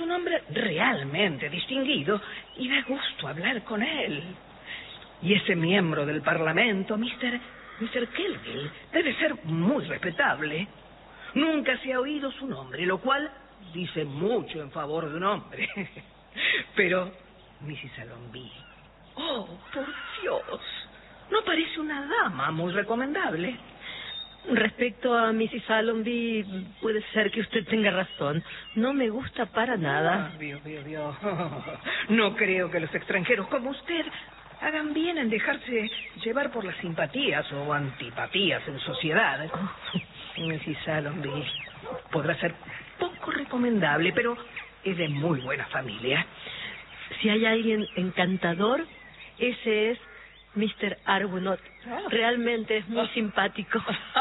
un hombre realmente distinguido y da gusto hablar con él. Y ese miembro del Parlamento, Mr. Kelville, debe ser muy respetable. Nunca se ha oído su nombre, lo cual dice mucho en favor de un hombre. Pero, Mrs. Allonby, oh, por Dios, no parece una dama muy recomendable. Respecto a Mrs. Allonby, puede ser que usted tenga razón. No me gusta para nada. Dios. No creo que los extranjeros como usted hagan bien en dejarse llevar por las simpatías o antipatías en sociedad. Mrs. Allonby podrá ser poco recomendable, pero es de muy buena familia. Si hay alguien encantador, ese es Mr. Arbuthnot. Realmente es muy simpático.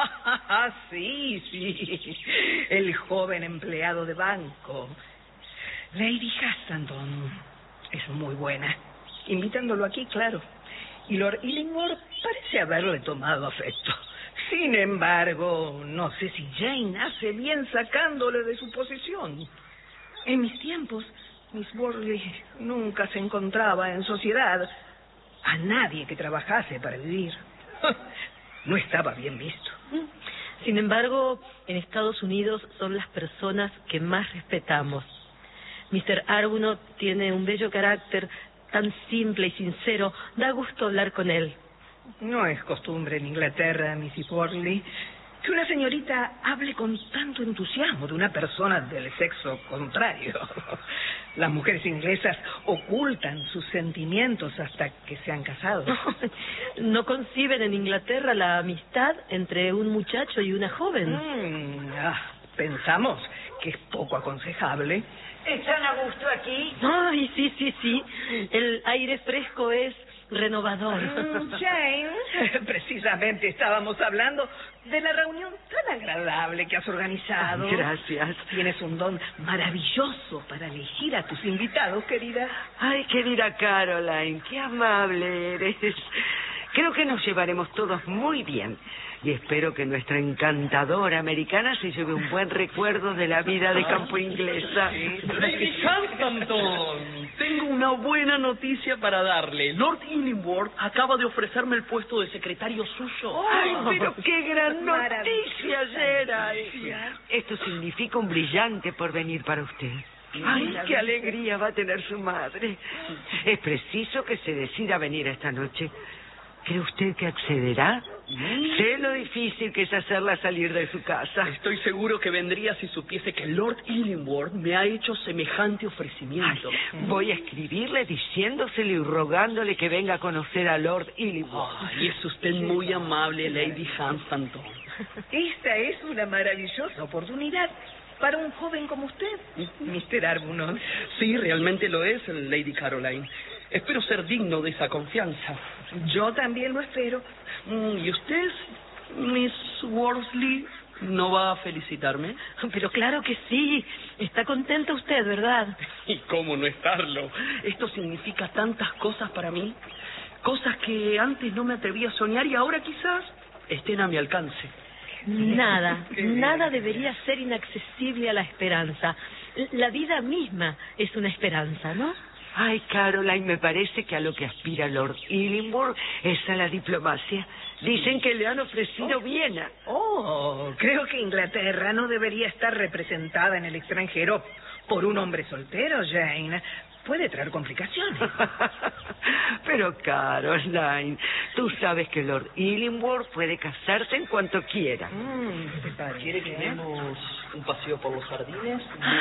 Sí. El joven empleado de banco. Lady Hunstanton es muy buena. Invitándolo aquí, claro. Y Lord Illingworth parece haberle tomado afecto. Sin embargo, no sé si Jane hace bien sacándole de su posición. En mis tiempos, Miss Wortley nunca se encontraba en sociedad a nadie que trabajase para vivir. No estaba bien visto. Sin embargo, en Estados Unidos son las personas que más respetamos. Mr. Arbuthnot tiene un bello carácter, tan simple y sincero. Da gusto hablar con él. No es costumbre en Inglaterra, Mrs. Wortley, que una señorita hable con tanto entusiasmo de una persona del sexo contrario. Las mujeres inglesas ocultan sus sentimientos hasta que se han casado. ¿No conciben en Inglaterra la amistad entre un muchacho y una joven? Pensamos que es poco aconsejable. ¿Están a gusto aquí? Ay, sí. El aire fresco es renovador. Jane, precisamente estábamos hablando de la reunión tan agradable que has organizado. Gracias. Tienes un don maravilloso para elegir a tus invitados, querida. Ay, querida Caroline, qué amable eres. Creo que nos llevaremos todos muy bien. Y espero que nuestra encantadora americana se lleve un buen recuerdo de la vida de campo inglesa. Lady Hunstanton, tengo una buena noticia para darle. Lord Illingworth acaba de ofrecerme el puesto de secretario suyo. ¡Ay, pero qué gran noticia, Gerald! Esto significa un brillante porvenir para usted. ¡Ay, qué alegría va a tener su madre! Es preciso que se decida a venir esta noche. ¿Cree usted que accederá? Sé lo difícil que es hacerla salir de su casa. Estoy seguro que vendría si supiese que Lord Illingworth me ha hecho semejante ofrecimiento. Voy a escribirle diciéndoselo y rogándole que venga a conocer a Lord Illingworth. Ay, es usted muy amable, Lady Hunstanton. Esta es una maravillosa oportunidad para un joven como usted, Mr. Arbuthnot. Sí, realmente lo es, Lady Caroline. Espero ser digno de esa confianza. Yo también lo espero. ¿Y usted, Miss Worsley, no va a felicitarme? Pero claro que sí. Está contenta usted, ¿verdad? ¿Y cómo no estarlo? Esto significa tantas cosas para mí. Cosas que antes no me atrevía a soñar y ahora quizás estén a mi alcance. Nada debería ser inaccesible a la esperanza. La vida misma es una esperanza, ¿no? Ay, Caroline, me parece que a lo que aspira Lord Illingworth es a la diplomacia. Dicen que le han ofrecido Viena. Creo que Inglaterra no debería estar representada en el extranjero por un hombre soltero, Jane. Puede traer complicaciones. Pero, Caroline, tú sabes que Lord Illingworth puede casarse en cuanto quiera. ¿Quiere que demos un paseo por los jardines?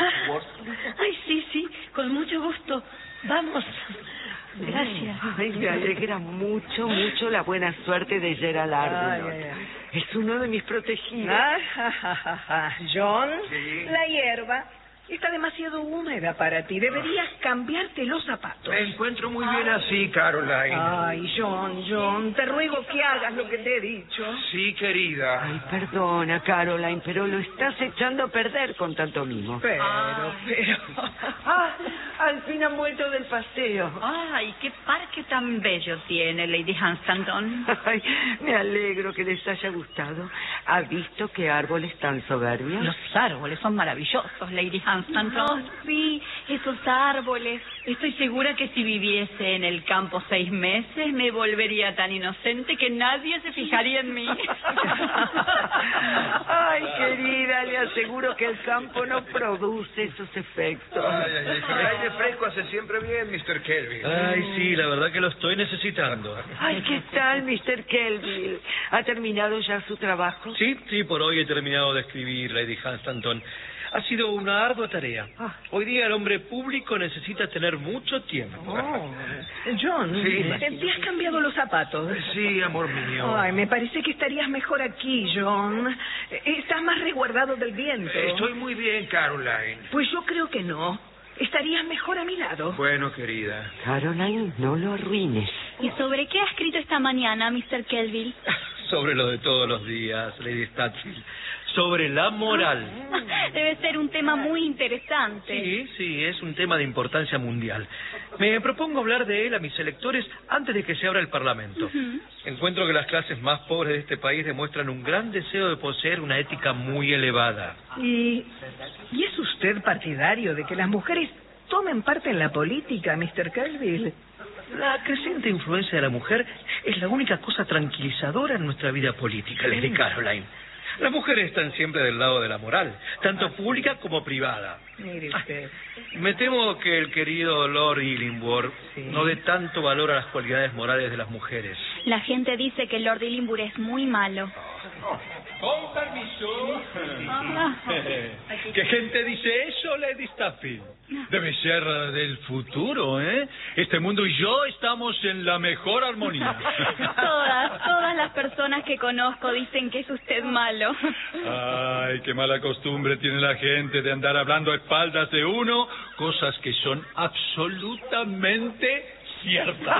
Ay, sí, con mucho gusto. Vamos. Gracias. Ay, me alegra mucho la buena suerte de Gerald Arbuthnot. Es uno de mis protegidos. John, ¿Sí? La hierba está demasiado húmeda para ti. Deberías cambiarte los zapatos. Me encuentro muy bien así, Caroline. Ay, John, te ruego que hagas lo que te he dicho. Sí, querida. Ay, perdona, Caroline, pero lo estás echando a perder con tanto mimo. Pero... Al fin han vuelto del paseo. Ay, qué parque tan bello tiene Lady Hunstanton. Ay, me alegro que les haya gustado. ¿Ha visto qué árboles tan soberbios? Los árboles son maravillosos, Lady Hunstanton. Hunstanton. Sí, esos árboles. Estoy segura que si viviese en el campo 6 meses me volvería tan inocente que nadie se fijaría en mí. Ay, querida, le aseguro que el campo no produce esos efectos. Pero el aire fresco hace siempre bien, Mr. Kelvin. Ay, sí, la verdad que lo estoy necesitando. Ay, ¿qué tal, Mr. Kelvin? ¿Ha terminado ya su trabajo? Sí, por hoy he terminado de escribir, Lady Hunstanton. Ha sido una ardua tarea. Hoy día el hombre público necesita tener mucho tiempo. John, Sí. ¿te has cambiado los zapatos? Sí, amor mío. Ay, me parece que estarías mejor aquí, John. Estás más resguardado del viento. Estoy muy bien, Caroline. Pues yo creo que no. Estarías mejor a mi lado. Bueno, querida. Caroline, no lo arruines. ¿Y sobre qué ha escrito esta mañana, Mr. Kelvin? Sobre lo de todos los días, Lady Statfield. Sobre la moral. Debe ser un tema muy interesante. Sí, es un tema de importancia mundial. Me propongo hablar de él a mis electores antes de que se abra el Parlamento. Encuentro que las clases más pobres de este país demuestran un gran deseo de poseer una ética muy elevada. ¿Y es usted partidario de que las mujeres tomen parte en la política, Mr. Kelvin? La creciente influencia de la mujer es la única cosa tranquilizadora en nuestra vida política, Lady Caroline. Las mujeres están siempre del lado de la moral, tanto pública como privada. Mire usted. Me temo que el querido Lord Illingworth no dé tanto valor a las cualidades morales de las mujeres. La gente dice que Lord Illingworth es muy malo. Con permiso. ¿Qué gente dice eso, Lady Statfield? Debe ser del futuro, ¿eh? Este mundo y yo estamos en la mejor armonía. Todas las personas que conozco dicen que es usted malo. Ay, qué mala costumbre tiene la gente de andar hablando a espaldas de uno, cosas que son absolutamente ciertas.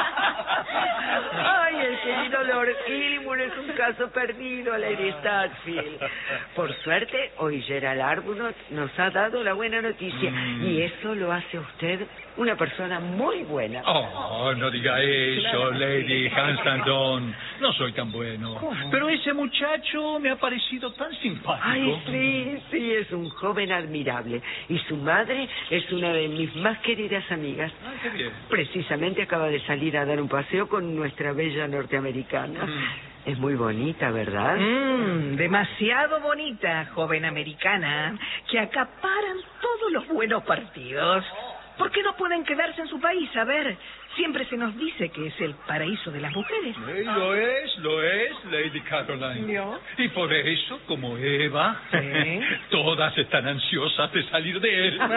Ay, el querido Lord Illingworth es un caso perdido, Lady Statfield. Por suerte, hoy Gerald Arbuthnot nos ha dado la buena noticia y eso lo hace a usted una persona muy buena. Oh, no diga eso, Lady Hunstanton. No soy tan bueno. Pero ese muchacho me ha parecido tan simpático. Ay, sí, es un joven admirable. Y su madre es una de mis más queridas amigas. Ay, qué bien. Precisamente acaba de salir a dar un paseo con nuestra bella norteamericana. Es muy bonita, ¿verdad? Demasiado bonita, joven americana, que acaparan todos los buenos partidos. ¿Por qué no pueden quedarse en su país? A ver, siempre se nos dice que es el paraíso de las mujeres. Lo es, Lady Caroline. ¿Yo? Y por eso, como Eva, todas están ansiosas de salir de él.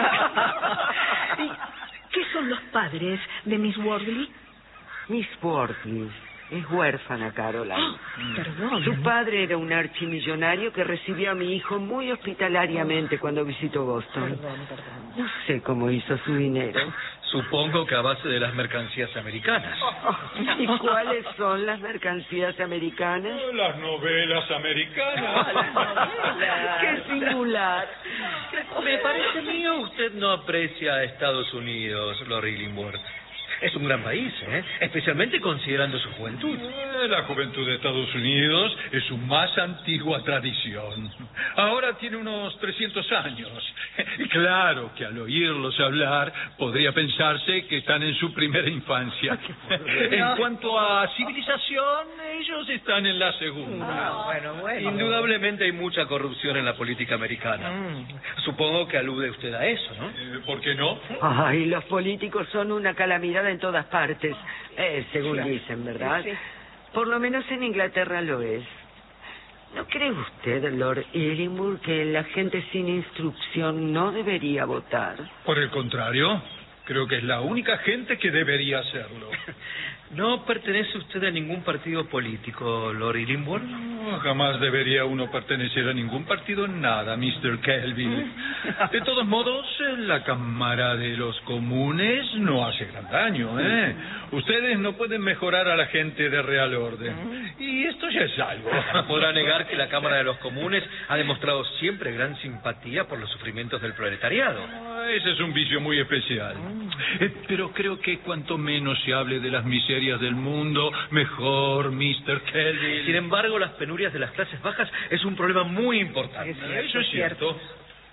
¿Y qué son los padres de Miss Wortley? Miss Wortley es huérfana, Caroline. Perdón. Su padre era un archimillonario que recibió a mi hijo muy hospitalariamente cuando visitó Boston. No sé cómo hizo su dinero. Supongo que a base de las mercancías americanas. ¿Y cuáles son las mercancías americanas? Las novelas americanas. ¡Qué singular! Me parece mío, usted no aprecia a Estados Unidos, Lord Illingworth. Es un gran país, especialmente considerando su juventud. La juventud de Estados Unidos es su más antigua tradición. Ahora tiene unos 300 años. Y claro que al oírlos hablar, podría pensarse que están en su primera infancia. En cuanto a civilización, ellos están en la segunda. Bueno. Indudablemente hay mucha corrupción en la política americana. Supongo que alude usted a eso, ¿no? ¿Por qué no? Ay, los políticos son una calamidad en todas partes, según dicen, ¿verdad? Sí. Por lo menos en Inglaterra lo es. ¿No cree usted, Lord Illingworth, que la gente sin instrucción no debería votar? Por el contrario, creo que es la única gente que debería hacerlo. ¿No pertenece usted a ningún partido político, Lord Illingworth? No, jamás debería uno pertenecer a ningún partido en nada, Mr. Kelvin. De todos modos, la Cámara de los Comunes no hace gran daño, ¿eh? Ustedes no pueden mejorar a la gente de Real Orden. Y esto ya es algo. No podrá negar que la Cámara de los Comunes ha demostrado siempre gran simpatía por los sufrimientos del proletariado. Ese es un vicio muy especial. Pero creo que cuanto menos se hable de las miserias del mundo, mejor, Mr. Kelvin. Sin embargo, las penurias de las clases bajas es un problema muy importante. Eso es cierto.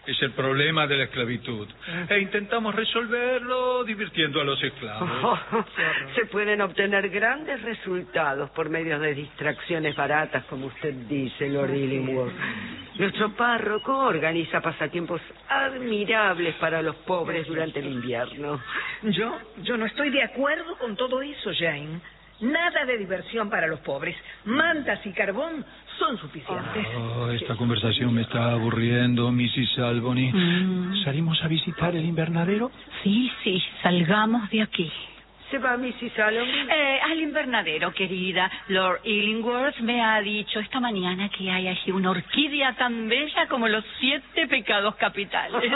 Es el problema de la esclavitud. E intentamos resolverlo divirtiendo a los esclavos. Se pueden obtener grandes resultados por medio de distracciones baratas, como usted dice, Lord Illingworth. Nuestro párroco organiza pasatiempos admirables para los pobres durante el invierno. Yo no estoy de acuerdo con todo eso, Jane. Nada de diversión para los pobres. Mantas y carbón son suficientes. Esta conversación me está aburriendo, Mrs. Albany. ¿Salimos a visitar el invernadero? Sí, salgamos de aquí. ¿Se va Mrs. Albany? Al invernadero, querida. Lord Illingworth me ha dicho esta mañana que hay allí una orquídea tan bella como los 7 pecados capitales.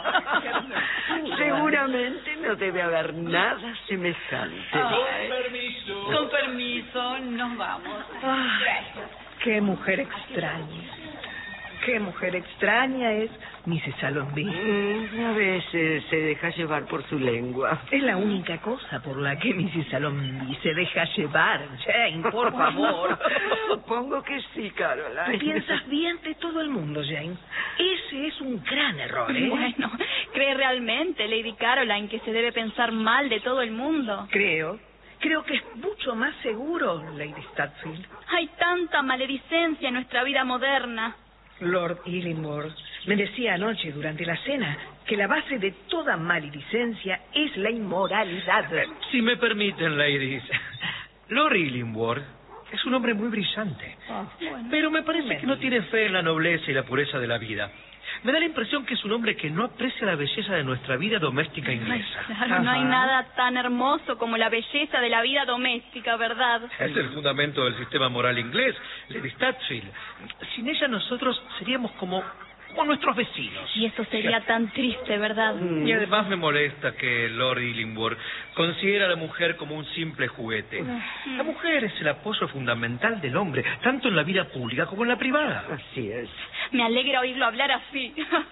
Seguramente no debe haber nada semejante. Con permiso, nos vamos. Qué mujer extraña. Qué mujer extraña es Mrs. Allonby. A veces se deja llevar por su lengua. Es la única cosa por la que Mrs. Allonby se deja llevar. Jane, por favor. Supongo que sí, Caroline. Tú piensas bien de todo el mundo, Jane. Ese es un gran error, ¿eh? Bueno, ¿cree realmente, Lady Caroline, que se debe pensar mal de todo el mundo? Creo que es mucho más seguro, Lady Stutfield. Hay tanta maledicencia en nuestra vida moderna. Lord Illingworth me decía anoche durante la cena que la base de toda maledicencia es la inmoralidad. Si me permiten, ladies, Lord Illingworth es un hombre muy brillante, pero me parece que no tiene fe en la nobleza y la pureza de la vida. Me da la impresión que es un hombre que no aprecia la belleza de nuestra vida doméstica inglesa. Claro, no hay nada tan hermoso como la belleza de la vida doméstica, ¿verdad? Es el fundamento del sistema moral inglés, Lady Stutfield. Sin ella nosotros seríamos como nuestros vecinos. Y eso sería tan triste, ¿verdad? Y además me molesta que Lord Illingworth considera a la mujer como un simple juguete. La mujer es el apoyo fundamental del hombre, tanto en la vida pública como en la privada. Así es. Me alegra oírlo hablar así.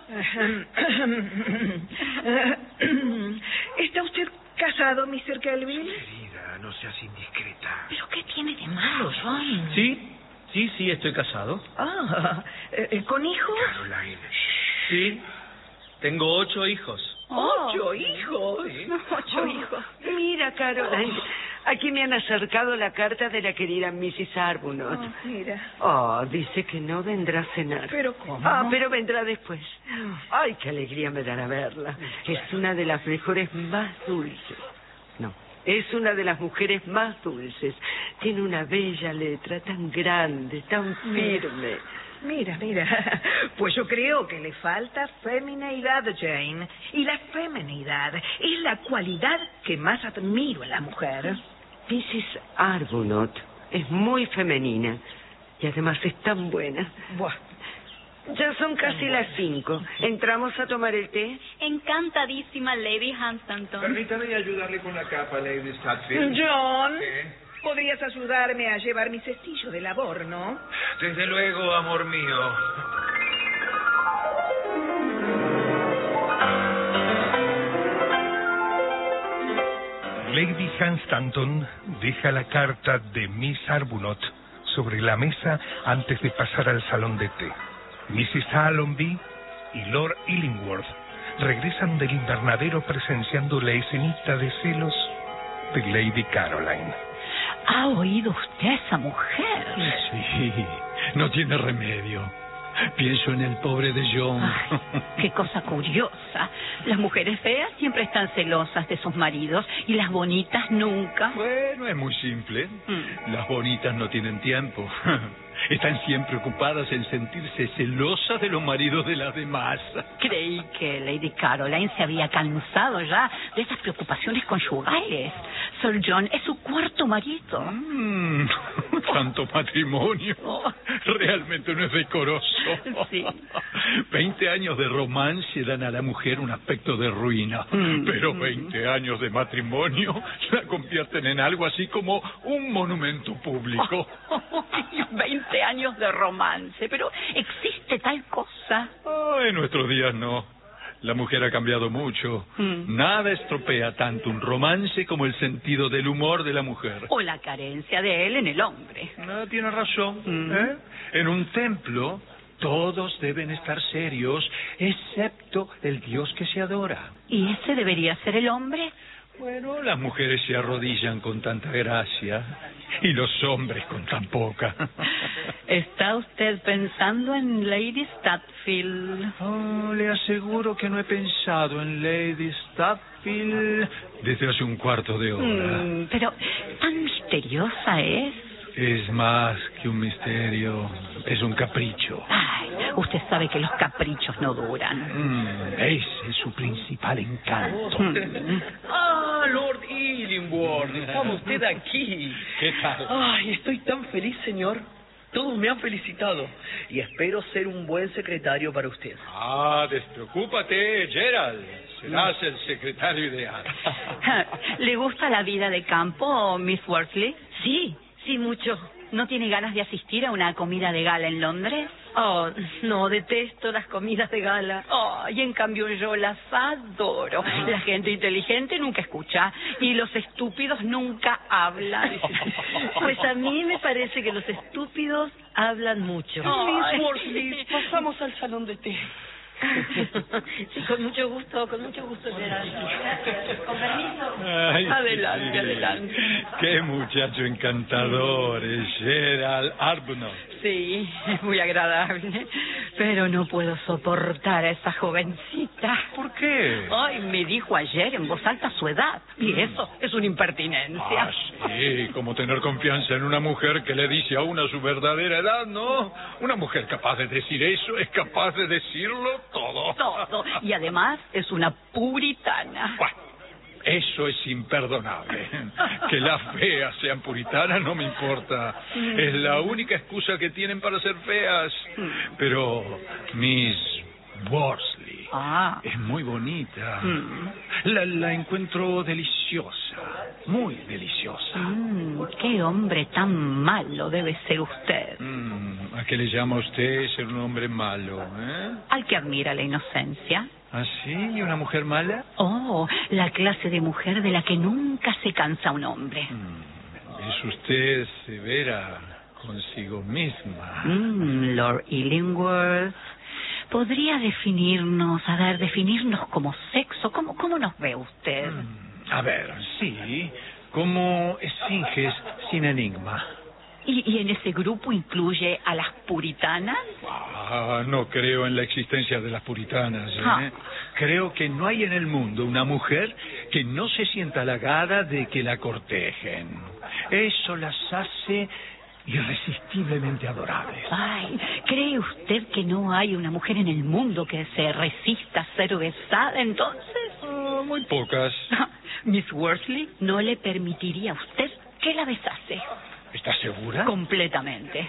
¿Está usted casado, Mr. Kelvin? Querida, no seas indiscreta. ¿Pero qué tiene de malo, John? Sí, estoy casado. ¿Con hijos? Caroline. Sí, tengo 8 hijos. ¿8 hijos? Sí. 8 hijos. Mira, Caroline, aquí me han acercado la carta de la querida Mrs. Arbuthnot. Mira. Dice que no vendrá a cenar. ¿Pero cómo? Pero vendrá después. Ay, qué alegría me dará verla. Es una de las mejores más dulces. No, es una de las mujeres más dulces. Tiene una bella letra, tan grande, tan firme. Mira. Pues yo creo que le falta femineidad, Jane. Y la feminidad es la cualidad que más admiro en la mujer. Mrs. Arbuthnot es muy femenina y además es tan buena. Buah. Ya son casi las 5. ¿Entramos a tomar el té? Encantadísima, Lady Hunstanton. Permítame ayudarle con la capa, Lady Stutfield. John, ¿Qué? podrías ayudarme a llevar mi cestillo de labor, ¿no? Desde luego, amor mío. Lady Hunstanton deja la carta de Miss Arbuthnot sobre la mesa antes de pasar al salón de té. Mrs. Allonby y Lord Illingworth regresan del invernadero presenciando la escenita de celos de Lady Caroline. ¿Ha oído usted a esa mujer? Sí, no tiene remedio. Pienso en el pobre de John. Ay, qué cosa curiosa. Las mujeres feas siempre están celosas de sus maridos y las bonitas nunca. Bueno, es muy simple. Las bonitas no tienen tiempo. Están siempre ocupadas en sentirse celosas de los maridos de las demás. Creí que Lady Caroline se había cansado ya de esas preocupaciones conyugales. Sir John es su cuarto marido. Tanto matrimonio. Realmente no es decoroso. Sí. 20 años de romance dan a la mujer un aspecto de ruina. Pero 20 años de matrimonio la convierten en algo así como un monumento público. 20 años de romance, pero ¿existe tal cosa? En nuestros días no. La mujer ha cambiado mucho. Nada estropea tanto un romance como el sentido del humor de la mujer. O la carencia de él en el hombre. Tiene razón. En un templo, Todos deben estar serios, excepto el Dios que se adora. ¿Y ese debería ser el hombre? Bueno, las mujeres se arrodillan con tanta gracia y los hombres con tan poca. ¿Está usted pensando en Lady Statfield? Oh, le aseguro que no he pensado en Lady Statfield desde hace un cuarto de hora. Pero, ¿tan misteriosa es? Es más que un misterio, es un capricho. Ay, usted sabe que los caprichos no duran. Ese es su principal encanto. Ah, Lord Illingworth, ¿estaba usted aquí? ¿Qué tal? Ay, estoy tan feliz, señor. Todos me han felicitado y espero ser un buen secretario para usted. Ah, despreocúpate, Gerald. Serás el secretario ideal. ¿Le gusta la vida de campo, Miss Worsley? Sí, sí, mucho. ¿No tiene ganas de asistir a una comida de gala en Londres? Oh, no, detesto las comidas de gala. Oh, y en cambio yo las adoro. La gente inteligente nunca escucha y los estúpidos nunca hablan. Pues a mí me parece que los estúpidos hablan mucho. Miss Worsley, pasamos al salón de té. Sí, con mucho gusto, Gerald. Con permiso. Ay, Adelante, sí. adelante. Qué muchacho encantador es Gerald Arbuthnot. Sí, es muy agradable, pero no puedo soportar a esa jovencita. ¿Por qué? Ay, me dijo ayer en voz alta su edad, y eso es una impertinencia. Sí, como tener confianza en una mujer que le dice a una su verdadera edad, ¿no? Una mujer capaz de decir eso es capaz de decirlo todo. Todo, y además es una puritana. Bueno, eso es imperdonable. Que las feas sean puritanas no me importa. Es la única excusa que tienen para ser feas. Pero Miss Worsley es muy bonita. La encuentro deliciosa, muy deliciosa. Qué hombre tan malo debe ser usted. ¿A qué le llama usted ser un hombre malo, Al que admira la inocencia. ¿Ah, sí? ¿Y una mujer mala? Oh, la clase de mujer de la que nunca se cansa un hombre. Es usted severa consigo misma. Lord Illingworth, ¿podría definirnos como sexo? ¿Cómo nos ve usted? A ver, sí, como esfinges sin enigma. ¿Y en ese grupo incluye a las puritanas? No creo en la existencia de las puritanas. Creo que no hay en el mundo una mujer que no se sienta halagada de que la cortejen. Eso las hace irresistiblemente adorables. Ay, ¿cree usted que no hay una mujer en el mundo que se resista a ser besada entonces? Muy pocas. Miss Worsley no le permitiría a usted que la besase. ¿Está segura? Completamente.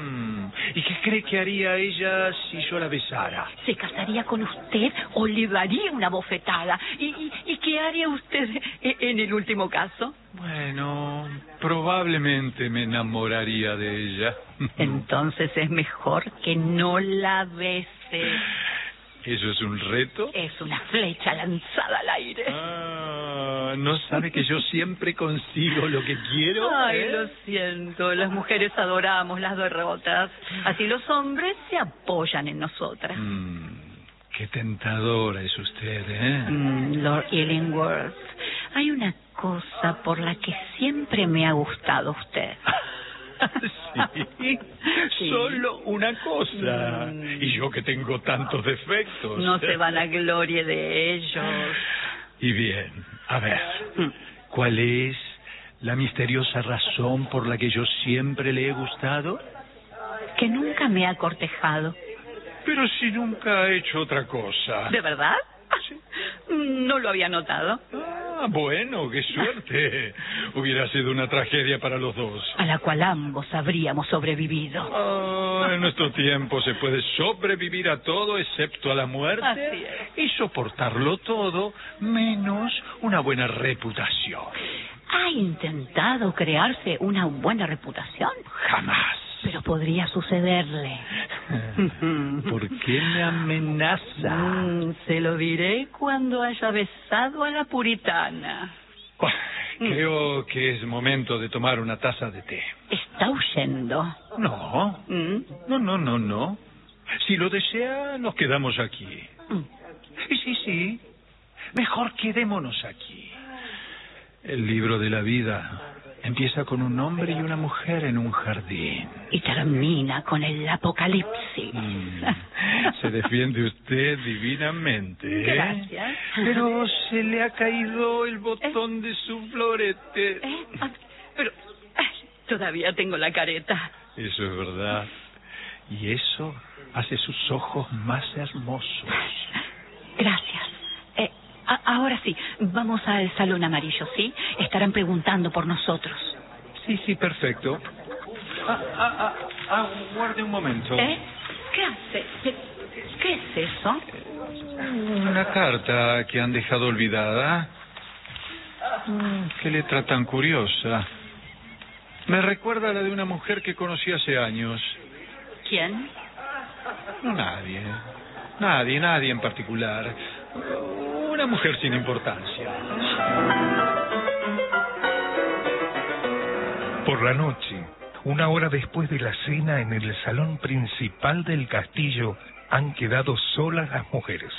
¿Y qué cree que haría ella si yo la besara? ¿Se casaría con usted o le daría una bofetada? ¿Y qué haría usted en el último caso? Bueno, probablemente me enamoraría de ella. Entonces es mejor que no la bese. ¿Eso es un reto? Es una flecha lanzada al aire. ¿No sabe que yo siempre consigo lo que quiero? Ay, lo siento. Las mujeres adoramos las derrotas. Así los hombres se apoyan en nosotras. Qué tentadora es usted, Lord Illingworth, hay una cosa por la que siempre me ha gustado usted. Sí, solo una cosa. Y yo que tengo tantos defectos. No se van a gloria de ellos. Y bien, a ver, ¿cuál es la misteriosa razón por la que yo siempre le he gustado? Que nunca me ha cortejado. Pero si nunca ha hecho otra cosa. ¿De verdad? Sí. No lo había notado. Bueno, qué suerte. Hubiera sido una tragedia para los dos. A la cual ambos habríamos sobrevivido. En nuestro tiempo se puede sobrevivir a todo excepto a la muerte. Así es. Y soportarlo todo menos una buena reputación. ¿Ha intentado crearse una buena reputación? Jamás. Pero podría sucederle. ¿Por qué me amenaza? Se lo diré cuando haya besado a la puritana. Creo que es momento de tomar una taza de té. ¿Está huyendo? No. No. Si lo desea, nos quedamos aquí. Sí. Mejor quedémonos aquí. El libro de la vida empieza con un hombre y una mujer en un jardín. Y termina con el apocalipsis. Se defiende usted divinamente. Gracias. Pero se le ha caído el botón de su florete. Pero todavía tengo la careta. Eso es verdad. Y eso hace sus ojos más hermosos. Gracias. Ahora sí, vamos al salón amarillo, ¿sí? Estarán preguntando por nosotros. Sí, perfecto. Guarde un momento. ¿Qué hace? ¿Qué es eso? Una carta que han dejado olvidada. Qué letra tan curiosa. Me recuerda a la de una mujer que conocí hace años. ¿Quién? Nadie en particular. Una mujer sin importancia. Por la noche, una hora después de la cena, en el salón principal del castillo, han quedado solas las mujeres.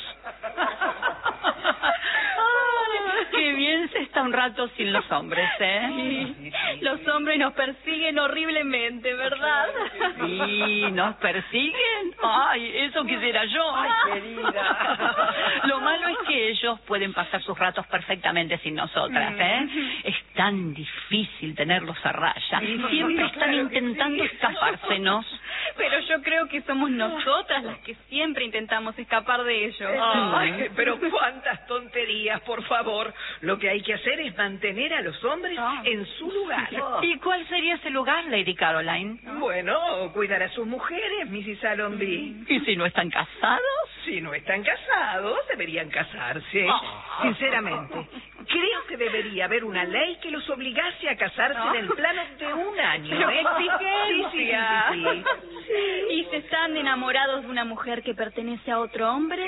Qué bien se está un rato sin los hombres, Sí. Los hombres nos persiguen horriblemente, ¿verdad? Sí, ¿nos persiguen? Ay, eso quisiera yo. Ay, querida. Lo malo es que ellos pueden pasar sus ratos perfectamente sin nosotras, ¿eh? Es tan difícil tenerlos a raya. Siempre están intentando escapársenos. Pero yo creo que somos nosotras las que siempre intentamos escapar de ellos. Ay, pero cuántas tonterías, por favor. Lo que hay que hacer es mantener a los hombres en su lugar. ¿Y cuál sería ese lugar, Lady Caroline? Bueno, cuidar a sus mujeres, Mrs. Allonby. ¿Y si no están casados? Si no están casados, deberían casarse. Sinceramente, creo que debería haber una ley que los obligase a casarse en el plano de un año. Pero ¿eh? exigencia. Sí. ¿Y si están enamorados de una mujer que pertenece a otro hombre?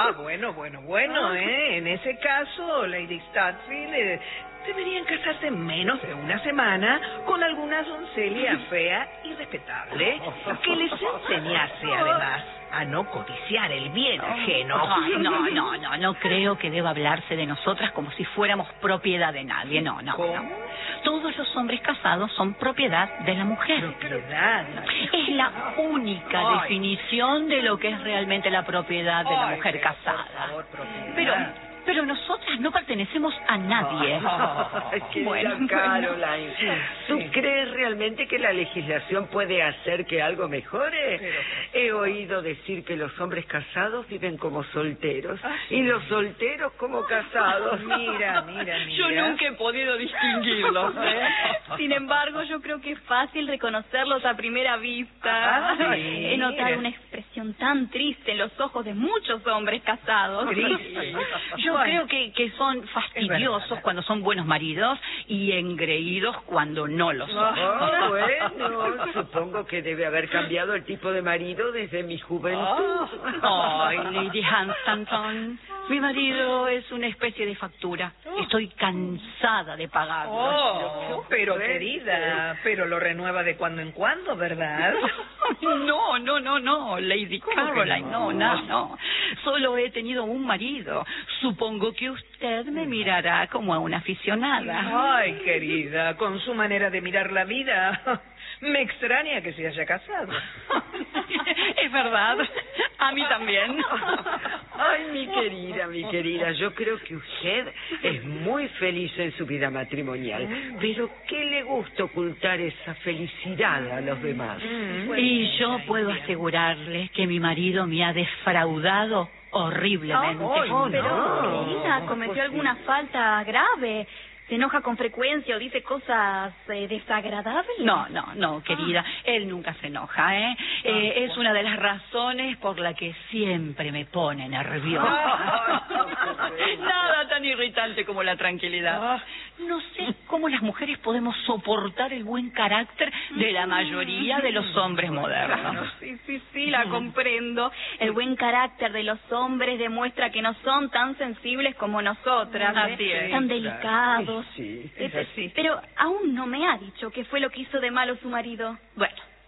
Bueno, En ese caso, Lady Stutfield, deberían casarse menos de una semana con alguna doncella fea y respetable que les enseñase, además, a no codiciar el bien ajeno. Ay, no creo que deba hablarse de nosotras como si fuéramos propiedad de nadie, no. Todos los hombres casados son propiedad de la mujer. Propiedad. Es la única definición de lo que es realmente la propiedad de la mujer casada. Por favor, propiedad. Pero nosotras no pertenecemos a nadie. Bueno, Caroline, ¿tú crees realmente que la legislación puede hacer que algo mejore? He oído decir que los hombres casados viven como solteros y los solteros como casados. Mira. Yo nunca he podido distinguirlos, ¿eh? Sin embargo, yo creo que es fácil reconocerlos a primera vista. He notado una expresión tan triste en los ojos de muchos hombres casados. Yo creo que son fastidiosos cuando son buenos maridos y engreídos cuando no lo son. Bueno, supongo que debe haber cambiado el tipo de marido desde mi juventud. Ay, Lady Hunstanton, mi marido es una especie de factura. Estoy cansada de pagarlo. Pero querida, pero lo renueva de cuando en cuando, ¿verdad? No, Lady Caroline, no. Solo he tenido un marido. Supongo que usted me mirará como a una aficionada. Ay, querida, con su manera de mirar la vida, me extraña que se haya casado. Es verdad, a mí también. Ay, mi querida, yo creo que usted es muy feliz en su vida matrimonial, pero ¿qué le gusta ocultar esa felicidad a los demás? Y yo puedo asegurarle que mi marido me ha defraudado horriblemente. Pero, querida, cometió alguna falta grave. ¿Se enoja con frecuencia o dice cosas desagradables? No, querida. Él nunca se enoja, ¿eh? Es una de las razones por la que siempre me pone nerviosa. Nada tan irritante como la tranquilidad. No sé cómo las mujeres podemos soportar el buen carácter de la mayoría de los hombres modernos. Sí, la comprendo. El buen carácter de los hombres demuestra que no son tan sensibles como nosotras. Así es. Tan delicados. Sí, es así. Pero aún no me ha dicho qué fue lo que hizo de malo su marido. Bueno,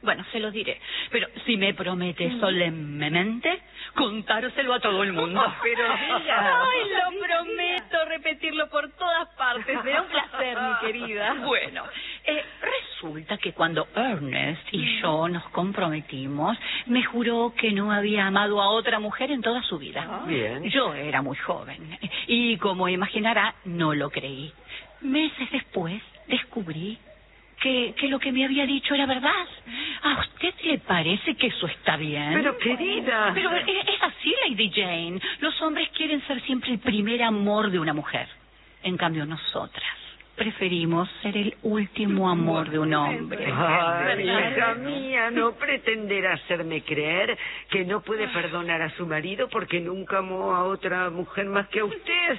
Bueno, se lo diré. Pero si me promete solemnemente contárselo a todo el mundo. Pero diga. Ay, lo prometo, repetirlo por todas partes. Será un placer, mi querida. Bueno, resulta que cuando Ernest y yo nos comprometimos, me juró que no había amado a otra mujer en toda su vida. Bien. Yo era muy joven y, como imaginará, no lo creí. Meses después descubrí que lo que me había dicho era verdad. ¿A usted le parece que eso está bien? Pero, querida... Pero es así, Lady Jane. Los hombres quieren ser siempre el primer amor de una mujer. En cambio, nosotras preferimos ser el último amor de un hombre. Ay, hija mía, no pretenderá hacerme creer que no puede perdonar a su marido porque nunca amó a otra mujer más que a usted.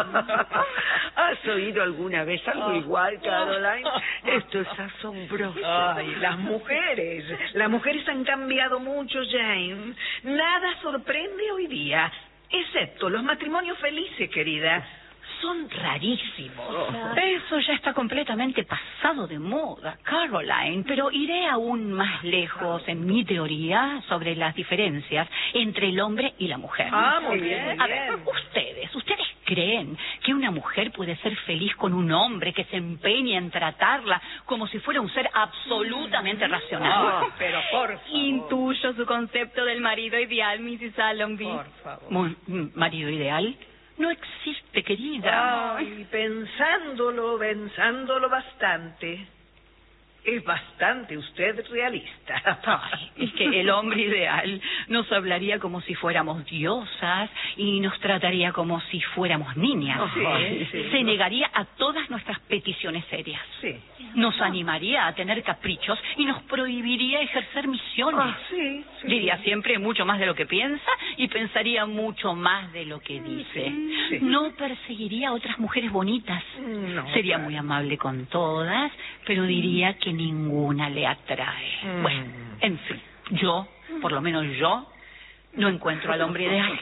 ¿Has oído alguna vez algo igual, Caroline? Esto es asombroso. Ay, las mujeres han cambiado mucho, Jane. Nada sorprende hoy día, excepto los matrimonios felices, querida. Son rarísimos. Eso ya está completamente pasado de moda, Caroline, pero iré aún más lejos en mi teoría sobre las diferencias entre el hombre y la mujer. Muy bien. A ver, ustedes creen que una mujer puede ser feliz con un hombre que se empeña en tratarla como si fuera un ser absolutamente racional? Pero por favor. Intuyo su concepto del marido ideal, Mrs. Allonby. Por favor. ¿Marido ideal? No existe, querida. Ay, pensándolo bastante. Es bastante usted realista. Ay, es que el hombre ideal nos hablaría como si fuéramos diosas y nos trataría como si fuéramos niñas. Sí. Se negaría a todas nuestras peticiones serias. Sí. Nos animaría a tener caprichos y nos prohibiría ejercer misiones. Sí. Diría siempre mucho más de lo que piensa y pensaría mucho más de lo que dice. Sí. No perseguiría a otras mujeres bonitas. No, Sería muy amable con todas, pero diría que ninguna le atrae. Bueno, en fin, por lo menos yo, no encuentro al hombre ideal.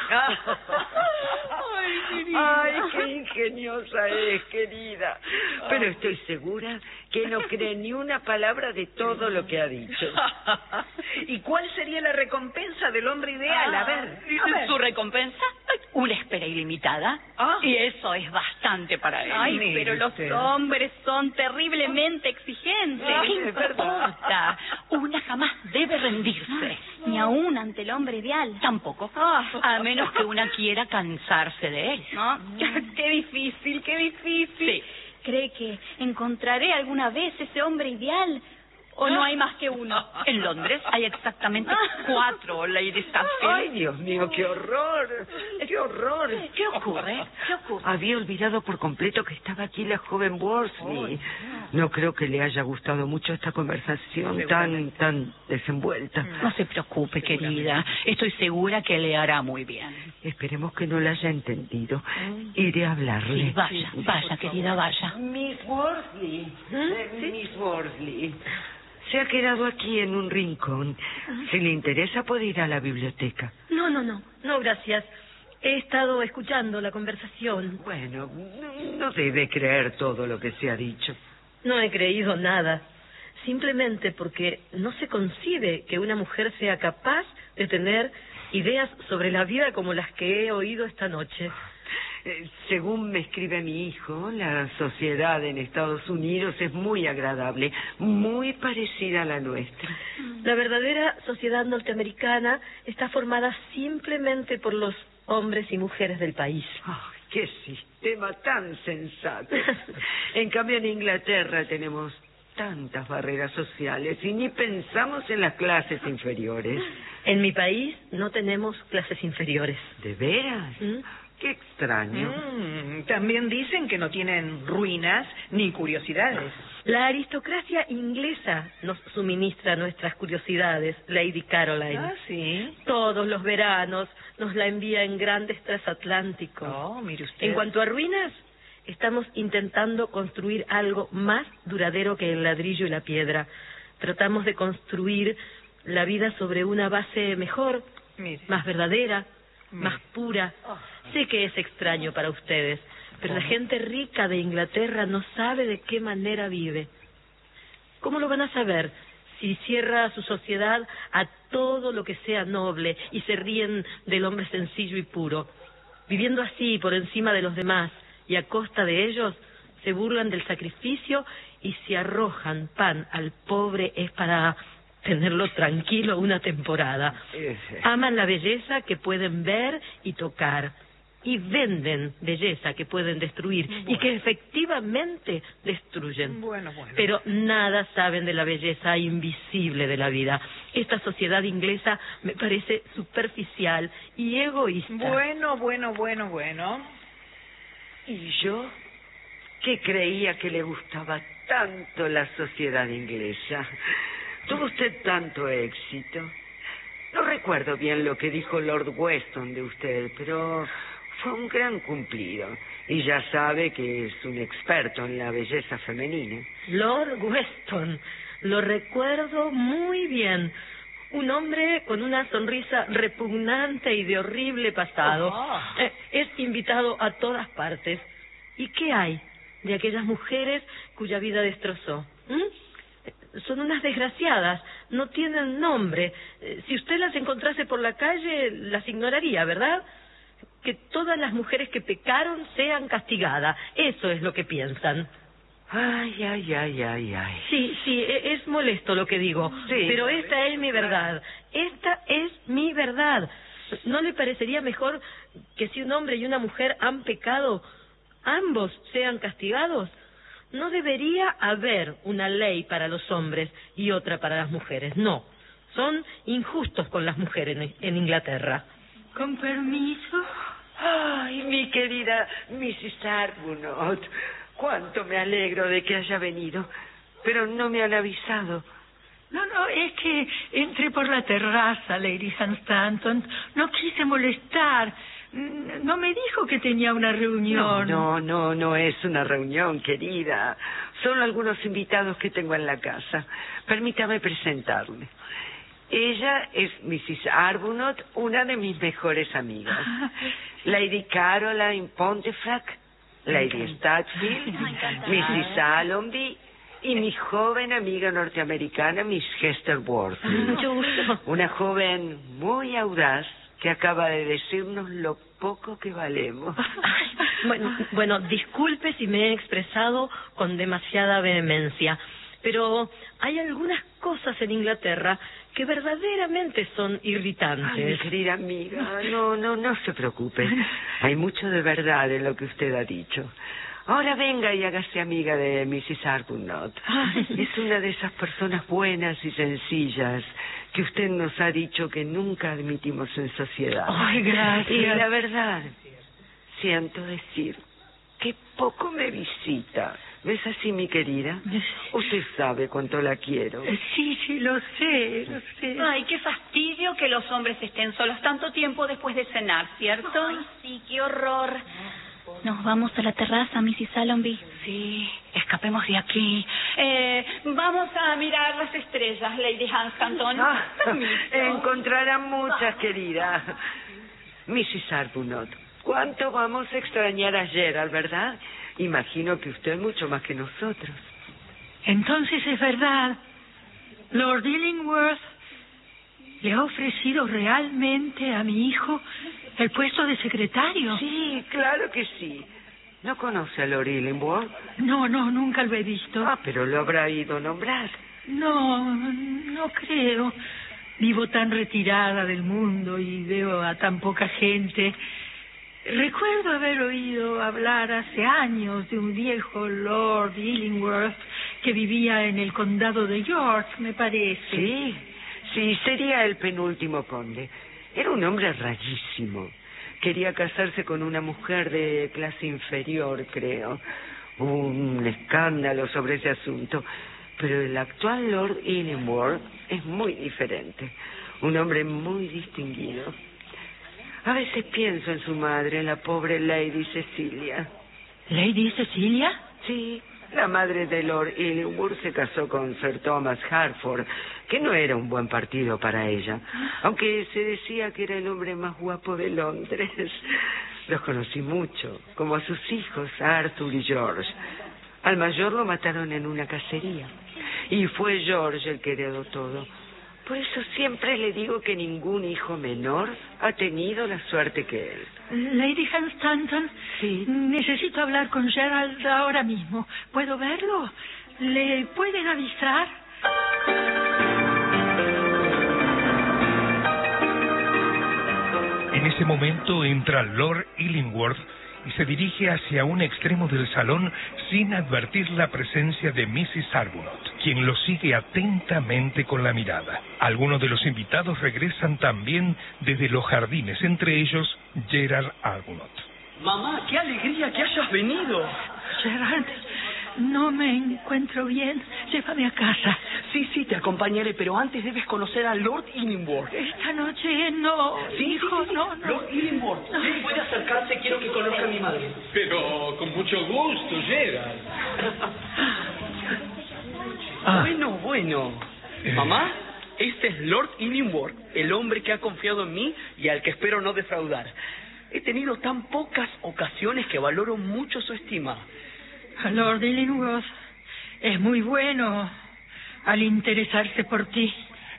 Ay, qué ingeniosa es, querida. Pero estoy segura que no cree ni una palabra de todo lo que ha dicho. ¿Y cuál sería la recompensa del hombre ideal? A ver. ¿Su recompensa? Una espera ilimitada. Y eso es bastante para él. Ay, pero los hombres son terriblemente exigentes. ¿Qué importa? Una jamás debe rendirse. Ni aún ante el hombre ideal. Tampoco. A menos que una quiera cansarse de él. ¿No? Qué difícil, qué difícil. Sí. ¿Cree que encontraré alguna vez ese hombre ideal? ¿O no hay más que uno? En Londres hay exactamente 4, Lady Stanfield. Ay, Dios mío, qué horror. Qué horror. ¿Qué ocurre? Había olvidado por completo que estaba aquí la joven Worsley. No creo que le haya gustado mucho esta conversación tan desenvuelta. No se preocupe, querida. Estoy segura que le hará muy bien. Esperemos que no la haya entendido. Iré a hablarle. Sí, vaya, querida, vaya. Miss Worsley. Miss Worsley. Se ha quedado aquí en un rincón. Si le interesa, puede ir a la biblioteca. No, gracias. He estado escuchando la conversación. Bueno, no debe creer todo lo que se ha dicho. No he creído nada. Simplemente porque no se concibe que una mujer sea capaz de tener ideas sobre la vida como las que he oído esta noche. Según me escribe mi hijo, la sociedad en Estados Unidos es muy agradable, muy parecida a la nuestra. La verdadera sociedad norteamericana está formada simplemente por los hombres y mujeres del país. ¡Ay, qué sistema tan sensato! En cambio, en Inglaterra tenemos tantas barreras sociales y ni pensamos en las clases inferiores. En mi país no tenemos clases inferiores. ¿De veras? Qué extraño. También dicen que no tienen ruinas ni curiosidades. La aristocracia inglesa nos suministra nuestras curiosidades, Lady Caroline. Sí. Todos los veranos nos la envía en grandes transatlánticos. Mire usted. En cuanto a ruinas, estamos intentando construir algo más duradero que el ladrillo y la piedra. Tratamos de construir la vida sobre una base mejor, más verdadera, más pura. Sé que es extraño para ustedes, pero la gente rica de Inglaterra no sabe de qué manera vive. ¿Cómo lo van a saber si cierra su sociedad a todo lo que sea noble y se ríen del hombre sencillo y puro. Viviendo así por encima de los demás y a costa de ellos, se burlan del sacrificio y si arrojan pan al pobre es para tenerlo tranquilo una temporada. Aman la belleza que pueden ver y tocar y venden belleza que pueden destruir y que efectivamente destruyen. Pero nada saben de la belleza invisible de la vida. Esta sociedad inglesa me parece superficial y egoísta. Bueno. ¿Y yo? Que creía que le gustaba tanto la sociedad inglesa. Tuvo usted tanto éxito. No recuerdo bien lo que dijo Lord Weston de usted, pero fue un gran cumplido. Y ya sabe que es un experto en la belleza femenina. Lord Weston, lo recuerdo muy bien. Un hombre con una sonrisa repugnante y de horrible pasado. Es invitado a todas partes. ¿Y qué hay de aquellas mujeres cuya vida destrozó? Son unas desgraciadas, no tienen nombre. Si usted las encontrase por la calle, las ignoraría, ¿verdad? Que todas las mujeres que pecaron sean castigadas. Eso es lo que piensan. Ay. Sí, es molesto lo que digo, pero esta es mi verdad. Esta es mi verdad. ¿No le parecería mejor que si un hombre y una mujer han pecado, ambos sean castigados? No debería haber una ley para los hombres y otra para las mujeres. No, son injustos con las mujeres en Inglaterra. Con permiso. Ay, mi querida Mrs. Arbuthnot, cuánto me alegro de que haya venido, pero no me han avisado. No, es que entré por la terraza, Lady Hunstanton. No quise molestar. No me dijo que tenía una reunión. No es una reunión, querida. Son algunos invitados que tengo en la casa. Permítame presentarle. Ella es Mrs. Arbuthnot, una de mis mejores amigas. Lady Caroline Pontefract, Lady Stutfield, Mrs. Allonby y mi joven amiga norteamericana, Miss Hester Worth. Mucho gusto. Una joven muy audaz que acaba de decirnos lo poco que valemos. Bueno, disculpe si me he expresado con demasiada vehemencia, pero hay algunas cosas en Inglaterra que verdaderamente son irritantes. Ay, mi querida amiga, no se preocupe. Hay mucho de verdad en lo que usted ha dicho. Ahora venga y hágase amiga de Mrs. Arbuthnot. Es una de esas personas buenas y sencillas que usted nos ha dicho que nunca admitimos en sociedad. Ay, gracias. Y la verdad, siento decir que poco me visita. ¿No es así, mi querida? Usted sabe cuánto la quiero. Sí, lo sé. Ay, qué fastidio que los hombres estén solos tanto tiempo después de cenar, ¿cierto? Ay, sí, qué horror. Nos vamos a la terraza, Mrs. Allonby. Sí, escapemos de aquí. Vamos a mirar las estrellas, Lady Hunstanton. Encontrarán muchas, querida. Mrs. Arbuthnot, ¿cuánto vamos a extrañar a Gerald, verdad? Imagino que usted mucho más que nosotros. Entonces es verdad. Lord Illingworth le ha ofrecido realmente a mi hijo el puesto de secretario. Sí, claro que sí. ¿No conoce a Lord Illingworth? No, nunca lo he visto. Pero lo habrá ido a nombrar. No creo. Vivo tan retirada del mundo y veo a tan poca gente. Recuerdo haber oído hablar hace años de un viejo Lord Illingworth que vivía en el condado de York, me parece. Sí, sería el penúltimo conde. Era un hombre rarísimo. Quería casarse con una mujer de clase inferior, creo. Hubo un escándalo sobre ese asunto. Pero el actual Lord Illingworth es muy diferente. Un hombre muy distinguido. A veces pienso en su madre, la pobre Lady Cecilia. ¿Lady Cecilia? Sí, la madre de Lord Illingworth se casó con Sir Thomas Harford, que no era un buen partido para ella, aunque se decía que era el hombre más guapo de Londres. Los conocí mucho, como a sus hijos, Arthur y George. Al mayor lo mataron en una cacería. Y fue George el que heredó todo. Por eso siempre le digo que ningún hijo menor ha tenido la suerte que él. Lady Hunstanton, sí. Necesito hablar con Gerald ahora mismo. ¿Puedo verlo? ¿Le pueden avisar? En ese momento entra Lord Illingworth y se dirige hacia un extremo del salón sin advertir la presencia de Mrs. Arbuthnot, quien lo sigue atentamente con la mirada. Algunos de los invitados regresan también desde los jardines, entre ellos Gerald Arbuthnot. Mamá, qué alegría que hayas venido. Gerald, no me encuentro bien. Llévame a casa. Sí, te acompañaré, pero antes debes conocer a Lord Illingworth. Esta noche no, hijo, no. Lord Illingworth, sí, puede acercarse, quiero que conozca a mi madre. Pero con mucho gusto, Gerald. Bueno. Mamá, este es Lord Illingworth, el hombre que ha confiado en mí y al que espero no defraudar. He tenido tan pocas ocasiones que valoro mucho su estima. Lord Illingworth es muy bueno al interesarse por ti.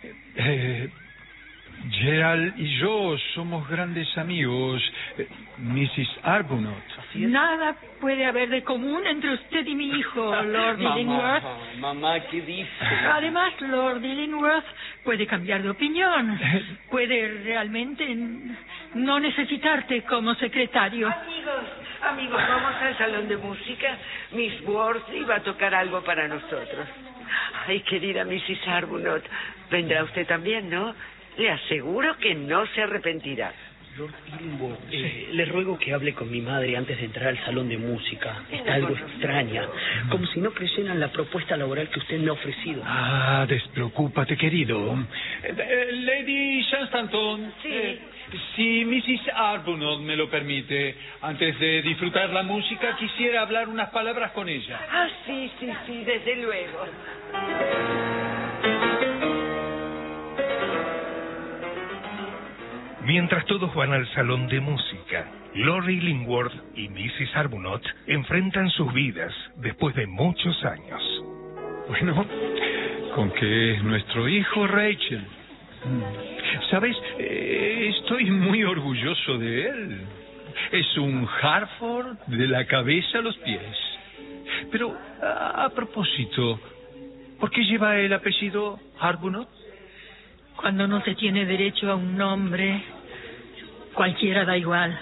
Gerald y yo somos grandes amigos. Mrs. Arbuthnot. Nada puede haber de común entre usted y mi hijo, Lord Illingworth. Mamá, ¿qué dice? Además, Lord Illingworth puede cambiar de opinión. Puede realmente no necesitarte como secretario. Amigos, vamos al salón de música. Miss Worsley va a tocar algo para nosotros. Ay, querida Mrs. Arbuthnot, vendrá usted también, ¿no? Le aseguro que no se arrepentirá. Lord Illingworth, le ruego que hable con mi madre antes de entrar al salón de música. Está algo extraña, como si no creyera en la propuesta laboral que usted me ha ofrecido. Despreocúpate, querido. Lady Hunstanton. Sí. Si Mrs. Arbuthnot me lo permite, antes de disfrutar la música, quisiera hablar unas palabras con ella. Sí, desde luego. Mientras todos van al salón de música, Lord Illingworth y Mrs. Arbuthnot enfrentan sus vidas después de muchos años. Bueno, con que es nuestro hijo Rachel. ¿Sabes? Estoy muy orgulloso de él. Es un Hartford de la cabeza a los pies. Pero, a propósito, ¿por qué lleva el apellido Arbuthnot? Cuando no se tiene derecho a un nombre, cualquiera da igual.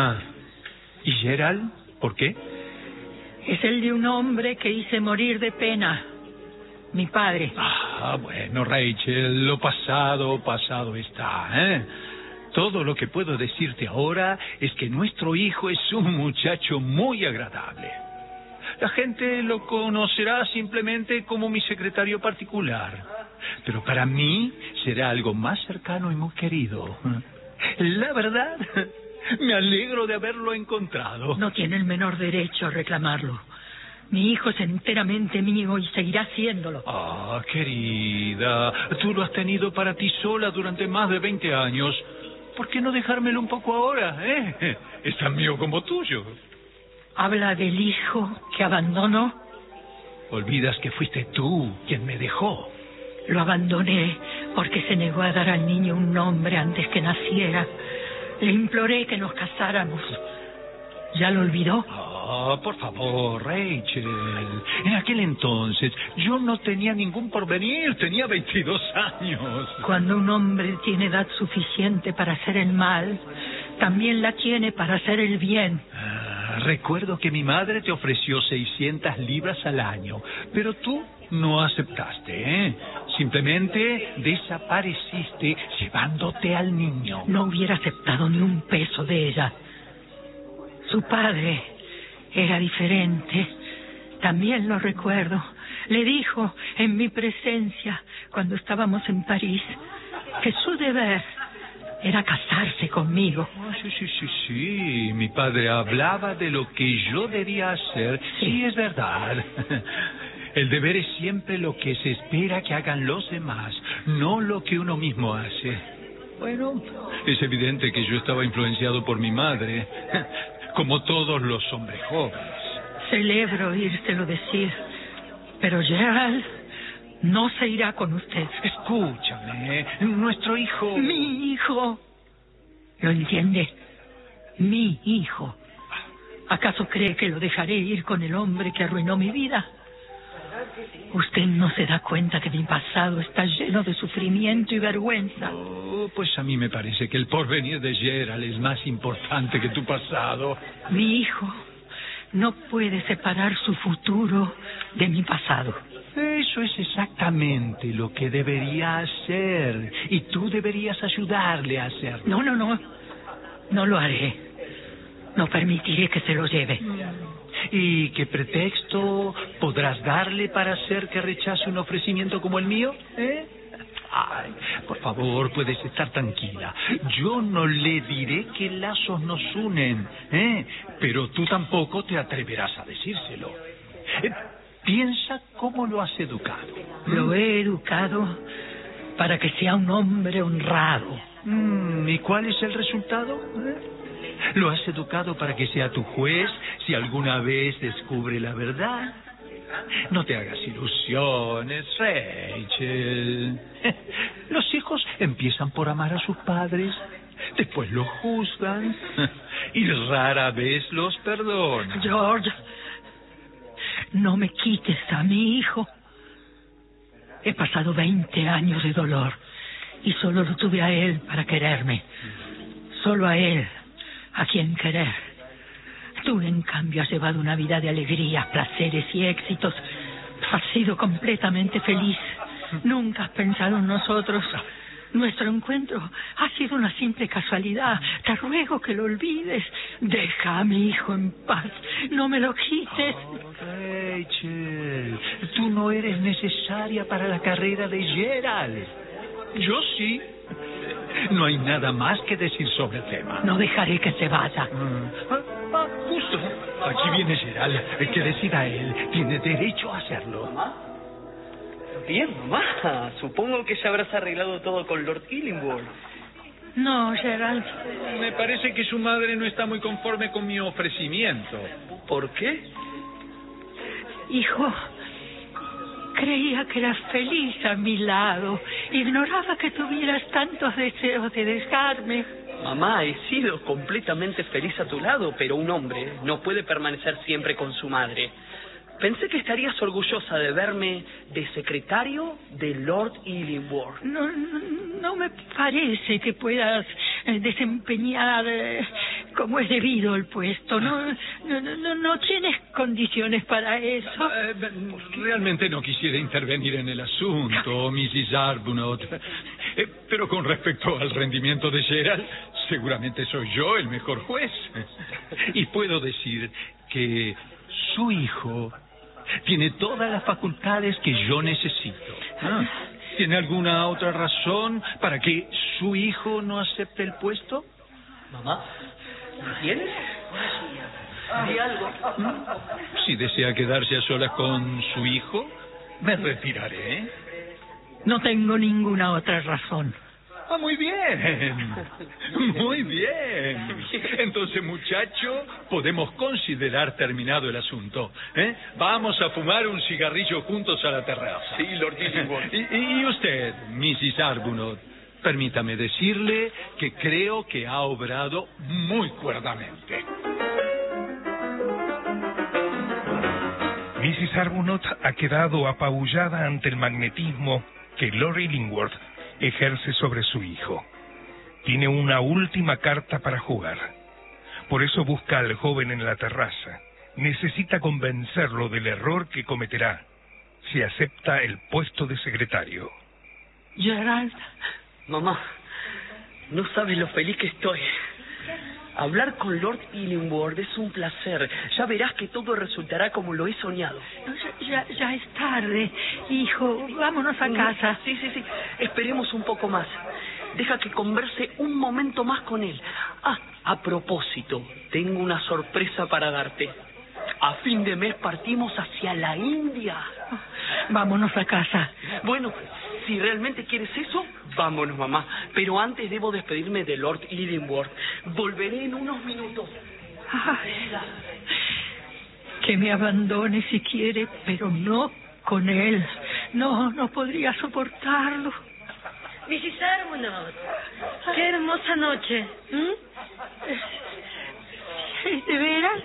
¿Y Gerald? ¿Por qué? Es el de un hombre que hice morir de pena. Mi padre. Bueno, Rachel, lo pasado está, ¿eh? Todo lo que puedo decirte ahora es que nuestro hijo es un muchacho muy agradable. La gente lo conocerá simplemente como mi secretario particular. Pero para mí será algo más cercano y muy querido. La verdad, me alegro de haberlo encontrado. No tiene el menor derecho a reclamarlo. Mi hijo es enteramente mío y seguirá siéndolo. Querida, tú lo has tenido para ti sola durante más de 20 años. ¿Por qué no dejármelo un poco ahora, Es tan mío como tuyo. ¿Habla del hijo que abandonó? Olvidas que fuiste tú quien me dejó. Lo abandoné porque se negó a dar al niño un nombre antes que naciera. Le imploré que nos casáramos. ¿Ya lo olvidó? Por favor, Rachel. En aquel entonces yo no tenía ningún porvenir, tenía 22 años. Cuando un hombre tiene edad suficiente para hacer el mal, también la tiene para hacer el bien. Recuerdo que mi madre te ofreció 600 libras al año, pero tú no aceptaste, Simplemente desapareciste llevándote al niño. No hubiera aceptado ni un peso de ella. Su padre era diferente. También lo recuerdo. Le dijo en mi presencia, cuando estábamos en París, que su deber era casarse conmigo. Sí. Mi padre hablaba de lo que yo debía hacer. Sí, es verdad. El deber es siempre lo que se espera que hagan los demás, no lo que uno mismo hace. Bueno, es evidente que yo estaba influenciado por mi madre, como todos los hombres jóvenes. Celebro oírselo decir, pero Gerald, no se irá con usted. Escúchame, nuestro hijo... Mi hijo. ¿Lo entiende? Mi hijo. ¿Acaso cree que lo dejaré ir con el hombre que arruinó mi vida? Usted no se da cuenta que mi pasado está lleno de sufrimiento y vergüenza. Oh, pues a mí me parece que el porvenir de Gerald es más importante que tu pasado. Mi hijo no puede separar su futuro de mi pasado. Eso es exactamente lo que debería hacer. Y tú deberías ayudarle a hacerlo. No. No lo haré. No permitiré que se lo lleve. ¿Y qué pretexto podrás darle para hacer que rechace un ofrecimiento como el mío? Ay, por favor, puedes estar tranquila. Yo no le diré qué lazos nos unen, pero tú tampoco te atreverás a decírselo. Piensa cómo lo has educado. Lo he educado para que sea un hombre honrado. ¿Y cuál es el resultado? ¿Lo has educado para que sea tu juez si alguna vez descubre la verdad? No te hagas ilusiones, Rachel. Los hijos empiezan por amar a sus padres, después los juzgan y rara vez los perdonan. George, no me quites a mi hijo. He pasado 20 años de dolor y solo lo tuve a él para quererme. Solo a él a quien querer. Tú, en cambio, has llevado una vida de alegrías, placeres y éxitos. Has sido completamente feliz. Nunca has pensado en nosotros. Nuestro encuentro ha sido una simple casualidad. Te ruego que lo olvides. Deja a mi hijo en paz. No me lo quites. Oh, Rachel, tú no eres necesaria para la carrera de Gerald. Yo sí. No hay nada más que decir sobre el tema. No dejaré que se vaya. Justo. Aquí viene Gerald. El que decida él tiene derecho a hacerlo. Bien, mamá. Supongo que ya habrás arreglado todo con Lord Illingworth. No, Gerald. Me parece que su madre no está muy conforme con mi ofrecimiento. ¿Por qué? Hijo, creía que eras feliz a mi lado. Ignoraba que tuvieras tantos deseos de dejarme. Mamá, he sido completamente feliz a tu lado, pero un hombre no puede permanecer siempre con su madre. Pensé que estarías orgullosa de verme de secretario de Lord Illingworth. No me parece que puedas desempeñar como es debido el puesto. No tienes condiciones para eso. Realmente no quisiera intervenir en el asunto, Mrs. Arbuthnot. Pero con respecto al rendimiento de Gerald, seguramente soy yo el mejor juez. Y puedo decir que su hijo tiene todas las facultades que yo necesito. ¿Tiene alguna otra razón para que su hijo no acepte el puesto? Mamá, ¿tienes? Di algo. Si desea quedarse a solas con su hijo, me retiraré. No tengo ninguna otra razón. Muy bien. Muy bien. Entonces, muchacho, podemos considerar terminado el asunto. Vamos a fumar un cigarrillo juntos a la terraza. Sí, Lord Illingworth. Y usted, Mrs. Arbuthnot, permítame decirle que creo que ha obrado muy cuerdamente. Mrs. Arbuthnot ha quedado apabullada ante el magnetismo que Lord Illingworth ejerce sobre su hijo. Tiene una última carta para jugar. Por eso busca al joven en la terraza. Necesita convencerlo del error que cometerá si acepta el puesto de secretario. Gerald. Mamá, no sabes lo feliz que estoy. Hablar con Lord Illingworth es un placer. Ya verás que todo resultará como lo he soñado. Ya es tarde, hijo. Vámonos a casa. Sí. Esperemos un poco más. Deja que converse un momento más con él. A propósito, tengo una sorpresa para darte. A fin de mes partimos hacia la India. Vámonos a casa. Bueno, si realmente quieres eso, vámonos, mamá. Pero antes debo despedirme de Lord Illingworth. Volveré en unos minutos. Ay, que me abandone si quiere, pero no con él. No podría soportarlo. Mrs. Arbuthnot, qué hermosa noche. ¿De veras?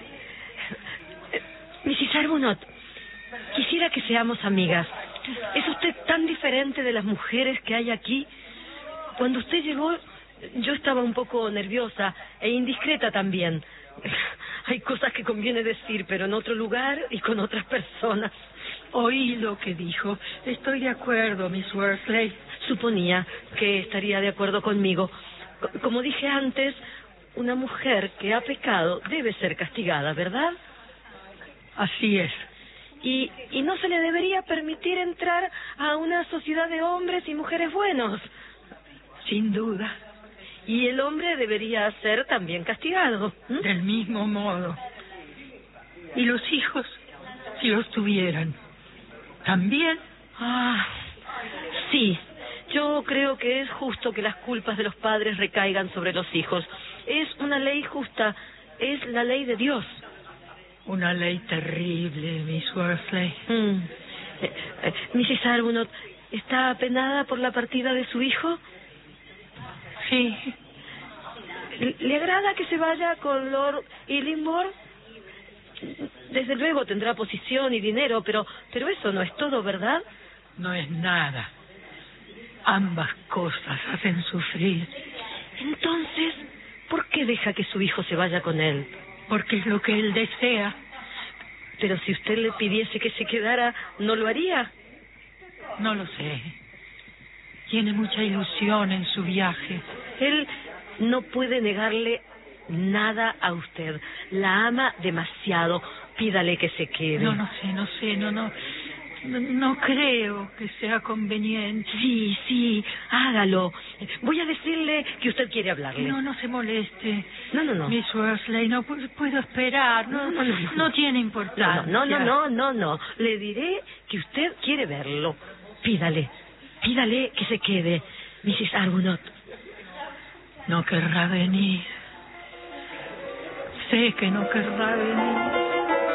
Mrs. Arbuthnot, quisiera que seamos amigas. ¿Es usted tan diferente de las mujeres que hay aquí? Cuando usted llegó, yo estaba un poco nerviosa e indiscreta también. Hay cosas que conviene decir, pero en otro lugar y con otras personas. Oí lo que dijo. Estoy de acuerdo, Miss Worsley. Suponía que estaría de acuerdo conmigo. Como dije antes, una mujer que ha pecado debe ser castigada, ¿verdad? Así es. Y no se le debería permitir entrar a una sociedad de hombres y mujeres buenos. Sin duda. Y el hombre debería ser también castigado. Del mismo modo. ¿Y los hijos, si los tuvieran, también? Sí. Yo creo que es justo que las culpas de los padres recaigan sobre los hijos. Es una ley justa. Es la ley de Dios. Una ley terrible, Miss Worsley. Mrs. Arbuthnot, ¿está apenada por la partida de su hijo? Sí. ¿Le agrada que se vaya con Lord Illingworth? Desde luego tendrá posición y dinero, pero eso no es todo, ¿verdad? No es nada. Ambas cosas hacen sufrir. Entonces, ¿por qué deja que su hijo se vaya con él? Porque es lo que él desea. Pero si usted le pidiese que se quedara, ¿no lo haría? No lo sé. Tiene mucha ilusión en su viaje. Él no puede negarle nada a usted. La ama demasiado. Pídale que se quede. No sé. No creo que sea conveniente. Sí, hágalo. Voy a decirle que usted quiere hablarle. No se moleste. No. Miss Worsley, no puedo esperar. No tiene importancia. No. Le diré que usted quiere verlo. Pídale que se quede, Mrs. Arbuthnot. No querrá venir. Sé que no querrá venir.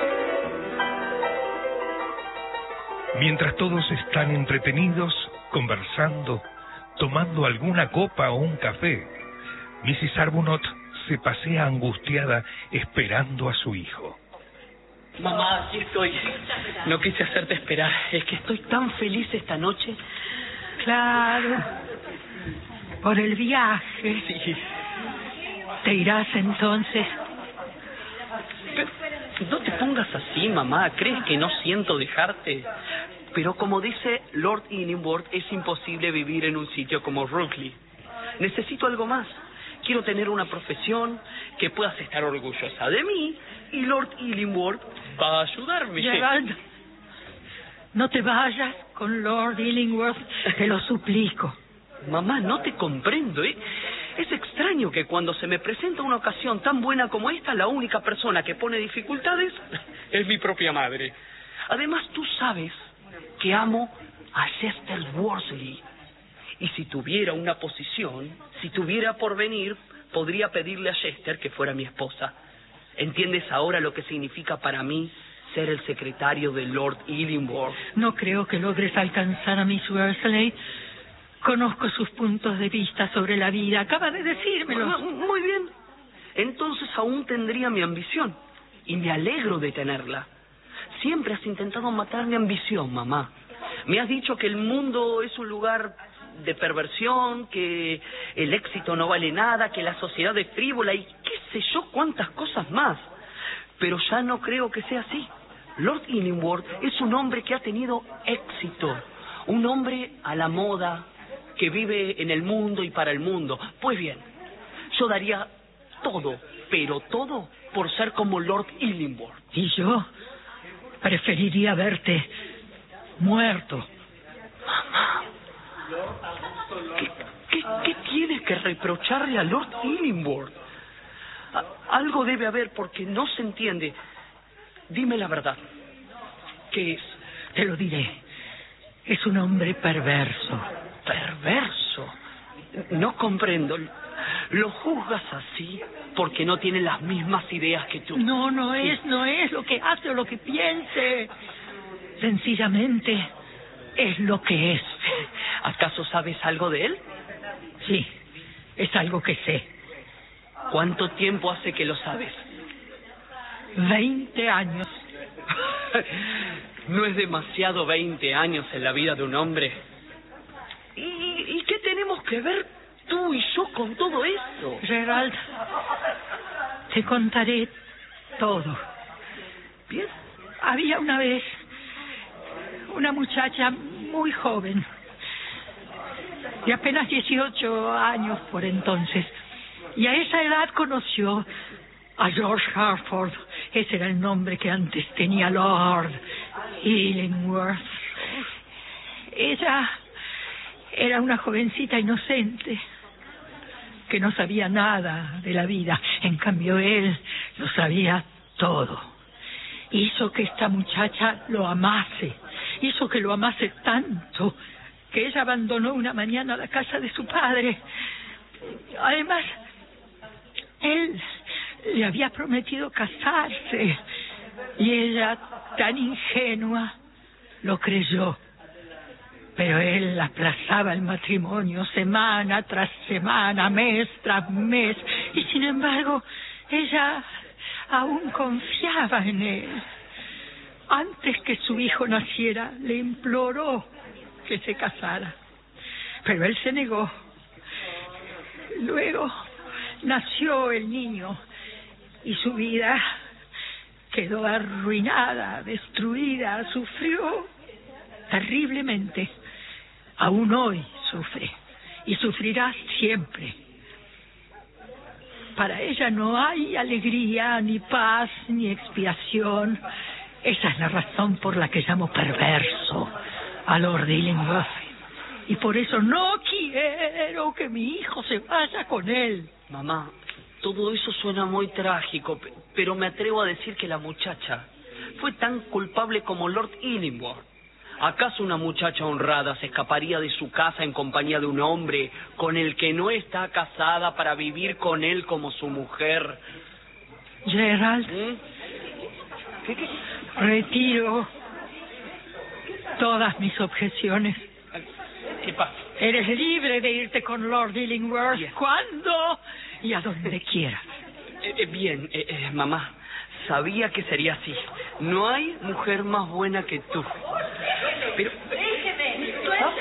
Mientras todos están entretenidos, conversando, tomando alguna copa o un café, Mrs. Arbuthnot se pasea angustiada esperando a su hijo. Mamá, aquí estoy. No quise hacerte esperar. Es que estoy tan feliz esta noche. Claro. Por el viaje. Sí. ¿Te irás entonces? No te pongas así, mamá. ¿Crees que no siento dejarte? Pero como dice Lord Illingworth, es imposible vivir en un sitio como Rookley. Necesito algo más. Quiero tener una profesión que puedas estar orgullosa de mí, y Lord Illingworth va a ayudarme. Gerald, no te vayas con Lord Illingworth, te lo suplico. Mamá, no te comprendo, ¿eh? Es extraño que cuando se me presenta una ocasión tan buena como esta, la única persona que pone dificultades es mi propia madre. Además, tú sabes que amo a Chester Worsley. Y si tuviera una posición, si tuviera porvenir, podría pedirle a Chester que fuera mi esposa. ¿Entiendes ahora lo que significa para mí ser el secretario de Lord Illingworth? No creo que logres alcanzar a Miss Worsley. Conozco sus puntos de vista sobre la vida. Acaba de decírmelo. Muy bien. Entonces aún tendría mi ambición. Y me alegro de tenerla. Siempre has intentado matar mi ambición, mamá. Me has dicho que el mundo es un lugar de perversión, que el éxito no vale nada, que la sociedad es frívola y qué sé yo cuántas cosas más. Pero ya no creo que sea así. Lord Illingworth es un hombre que ha tenido éxito. Un hombre a la moda, que vive en el mundo y para el mundo. Pues bien, yo daría todo, pero todo, por ser como Lord Illingworth. Y yo preferiría verte muerto. Mamá, ¿qué tienes que reprocharle a Lord Illingworth? Algo debe haber porque no se entiende. Dime la verdad. ¿Qué es? Te lo diré. Es un hombre perverso. ¿Perverso? No comprendo. ¿Lo juzgas así porque no tiene las mismas ideas que tú? No es lo que hace o lo que piense. Sencillamente es lo que es. ¿Acaso sabes algo de él? Sí, es algo que sé. ¿Cuánto tiempo hace que lo sabes? 20 años. ¿No es demasiado 20 años en la vida de un hombre? ¿Y qué tenemos que ver tú y yo con todo eso? Gerald, te contaré todo. Bien. Había una vez una muchacha muy joven, de apenas 18 años por entonces, y a esa edad conoció a George Harford. Ese era el nombre que antes tenía Lord Illingworth. Ella era una jovencita inocente que no sabía nada de la vida. En cambio, él lo sabía todo. Hizo que esta muchacha lo amase. Hizo que lo amase tanto que ella abandonó una mañana la casa de su padre. Además, él le había prometido casarse y ella, tan ingenua, lo creyó. Pero él aplazaba el matrimonio semana tras semana, mes tras mes, y sin embargo ella aún confiaba en él. Antes que su hijo naciera, le imploró que se casara, pero él se negó. Luego nació el niño y su vida quedó arruinada, destruida, sufrió terriblemente. Aún hoy sufre y sufrirá siempre. Para ella no hay alegría, ni paz, ni expiación. Esa es la razón por la que llamo perverso a Lord Illingworth. Y por eso no quiero que mi hijo se vaya con él. Mamá, todo eso suena muy trágico, pero me atrevo a decir que la muchacha fue tan culpable como Lord Illingworth. ¿Acaso una muchacha honrada se escaparía de su casa en compañía de un hombre con el que no está casada para vivir con él como su mujer? Gerald, ¿Qué? Retiro todas mis objeciones. ¿Qué pasa? Eres libre de irte con Lord Illingworth cuando y a donde quieras. Bien, mamá, sabía que sería así. No hay mujer más buena que tú. Pero... ¡Déjeme!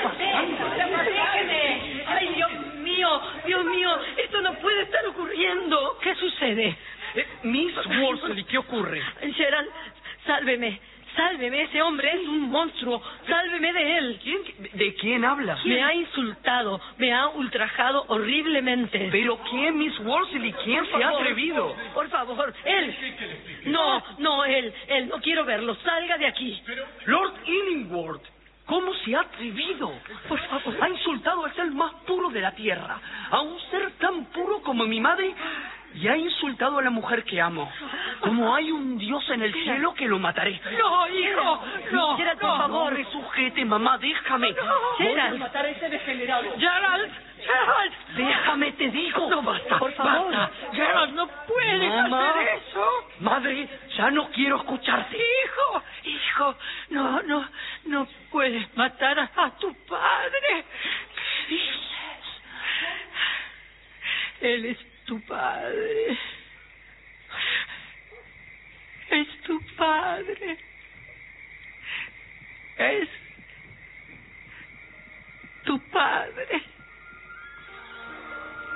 ¡Déjeme! ¡Ay, Dios mío! ¡Esto no puede estar ocurriendo! ¿Qué sucede? Miss Worsley, ¿qué ocurre? Gerald, sálveme. Sálveme, ese hombre es un monstruo. Sálveme de él. ¿De quién hablas? Me ha insultado, me ha ultrajado horriblemente. ¿Pero quién, Miss Worsley? ¿Quién se ha atrevido? Por favor, él. No, él. No quiero verlo. Salga de aquí. Lord Illingworth. ¿Cómo se ha atrevido? Por favor. Ha insultado al ser más puro de la tierra. A un ser tan puro como mi madre. Y ha insultado a la mujer que amo. Como hay un Dios en el cielo que lo mataré. No, hijo, no. Gerald, por favor. No me sujete, mamá, déjame. Voy a matar a ese degenerado. Gerald, Déjame, te digo. No, basta, por favor. basta. Gerald, no puedes hacer eso. Madre, ya no quiero escucharte. Hijo, no puedes matar a tu padre. ¿Qué dices? Él es tu padre. Es tu padre. Es tu padre.